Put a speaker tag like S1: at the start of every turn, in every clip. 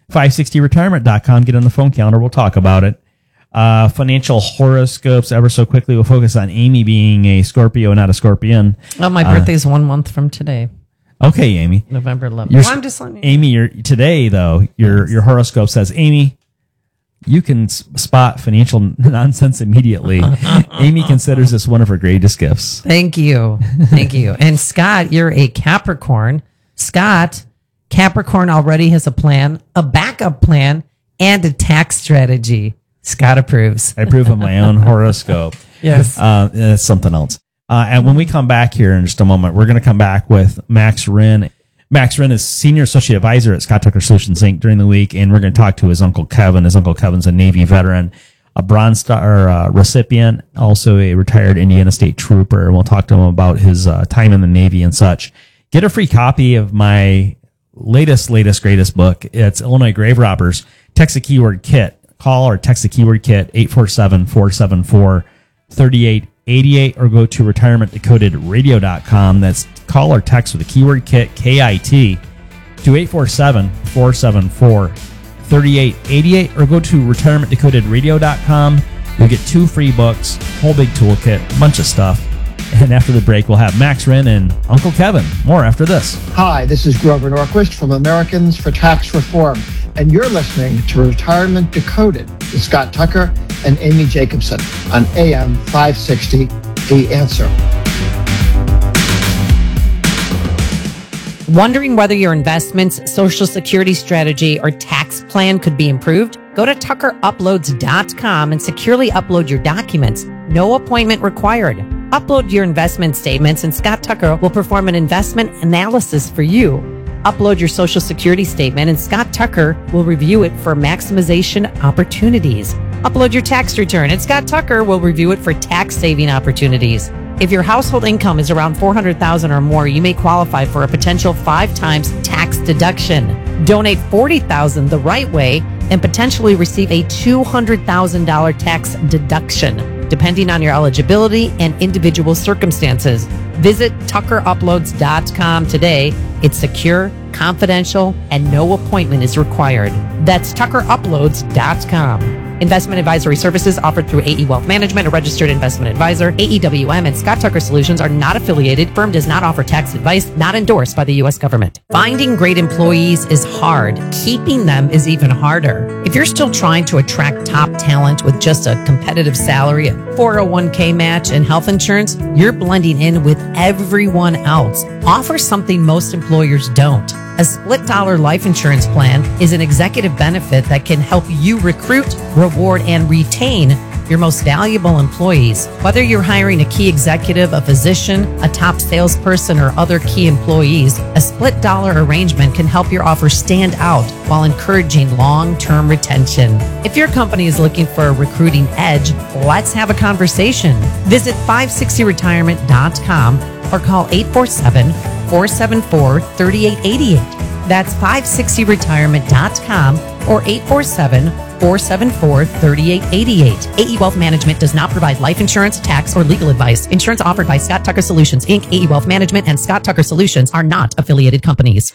S1: 560retirement.com. Get on the phone calendar. We'll talk about it. Financial horoscopes ever so quickly. We'll focus on Amy being a Scorpio, not a Scorpion.
S2: Oh, my birthday's 1 month from today.
S1: Okay, Amy.
S2: November 11th. I'm just letting you know.
S1: Amy, today, though, your horoscope says, Amy, you can spot financial nonsense immediately. Amy considers this one of her greatest gifts.
S2: Thank you. Thank you. And Scott, you're a Capricorn. Scott, Capricorn already has a plan, a backup plan, and a tax strategy. Scott approves.
S1: I approve of my own horoscope.
S2: Yes.
S1: That's something else. And when we come back here in just a moment, we're going to come back with Max Wren. Max Wren is Senior Associate Advisor at Scott Tucker Solutions, Inc. during the week, and we're going to talk to his Uncle Kevin. His Uncle Kevin's a Navy veteran, a Bronze Star recipient, also a retired Indiana State Trooper. We'll talk to him about his time in the Navy and such. Get a free copy of my latest, greatest book. It's Illinois Grave Robbers. Text the keyword KIT. Call or text the keyword KIT 847-474-3888 or go to retirementdecodedradio.com. That's call or text with the keyword KIT, KIT, to 847-474-3888 or go to retirementdecodedradio.com. You'll get 2 free books, whole big toolkit, bunch of stuff. And after the break, we'll have Max Wren and Uncle Kevin. More after this.
S3: Hi, this is Grover Norquist from Americans for Tax Reform, and you're listening to Retirement Decoded with Scott Tucker and Amy Jacobson on AM 560, The Answer.
S2: Wondering whether your investments, Social Security strategy, or tax plan could be improved? Go to tuckeruploads.com and securely upload your documents. No appointment required. Upload your investment statements and Scott Tucker will perform an investment analysis for you. Upload your Social Security statement and Scott Tucker will review it for maximization opportunities. Upload your tax return and Scott Tucker will review it for tax saving opportunities. If your household income is around $400,000 or more, you may qualify for a potential 5 times tax deduction. Donate $40,000 the right way and potentially receive a $200,000 tax deduction, depending on your eligibility and individual circumstances. Visit tuckeruploads.com today. It's secure, confidential, and no appointment is required. That's tuckeruploads.com. Investment advisory services offered through AE Wealth Management, a registered investment advisor. AEWM and Scott Tucker Solutions are not affiliated. Firm does not offer tax advice, not endorsed by the U.S. government. Finding great employees is hard. Keeping them is even harder. If you're still trying to attract top talent with just a competitive salary, a 401k match, and health insurance, you're blending in with everyone else. Offer something most employers don't. A split dollar life insurance plan is an executive benefit that can help you recruit, reward, and retain your most valuable employees. Whether you're hiring a key executive, a physician, a top salesperson, or other key employees, a split dollar arrangement can help your offer stand out while encouraging long-term retention. If your company is looking for a recruiting edge, let's have a conversation. Visit 560retirement.com or call 847-474-3888. That's 560retirement.com or 847-474-3888. AE Wealth Management does not provide life insurance, tax, or legal advice. Insurance offered by Scott Tucker Solutions, Inc., AE Wealth Management, and Scott Tucker Solutions are not affiliated companies.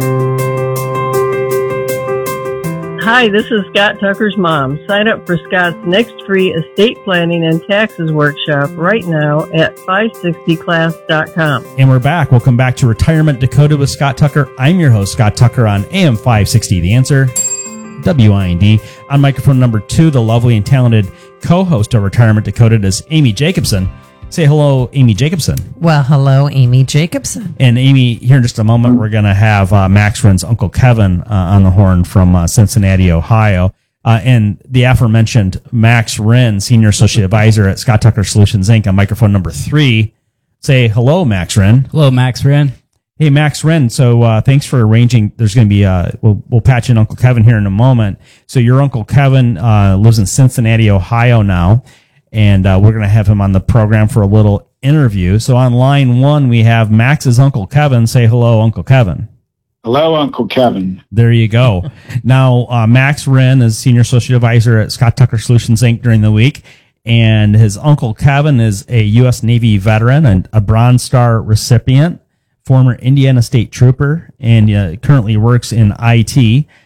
S4: Hi, this is Scott Tucker's mom. Sign up for Scott's next free estate planning and taxes workshop right now at 560class.com.
S1: And we're back. Welcome back to Retirement Decoded with Scott Tucker. I'm your host, Scott Tucker, on AM 560, The Answer, WIND. On microphone number 2, the lovely and talented co-host of Retirement Decoded is Amy Jacobson. Say hello, Amy Jacobson.
S2: Well, hello, Amy Jacobson.
S1: And Amy, here in just a moment, we're going to have Max Wren's Uncle Kevin on the horn from Cincinnati, Ohio. And the aforementioned Max Wren, Senior Associate Advisor at Scott Tucker Solutions, Inc. on microphone number 3. Say hello, Max Wren.
S5: Hello, Max Wren.
S1: Hey, Max Wren. So thanks for arranging. There's going to be, we'll patch in Uncle Kevin here in a moment. So your Uncle Kevin lives in Cincinnati, Ohio now. And we're going to have him on the program for a little interview. So on line 1, we have Max's Uncle Kevin. Say hello, Uncle Kevin.
S6: Hello, Uncle Kevin.
S1: There you go. Now, Max Wren is Senior Associate Advisor at Scott Tucker Solutions, Inc. during the week. And his Uncle Kevin is a U.S. Navy veteran and a Bronze Star recipient, former Indiana State Trooper, and currently works in IT.